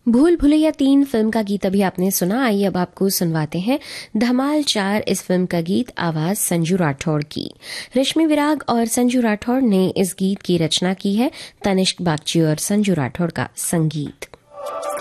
भूल भुलैया 3 फिल्म का गीत अभी आपने सुना। आइए अब आपको सुनवाते हैं धमाल 4 इस फिल्म का गीत, आवाज संजू राठौड़ की। रश्मि विराग और संजू राठौड़ ने इस गीत की रचना की है, तनिष्क बागची और संजू राठौड़ का संगीत।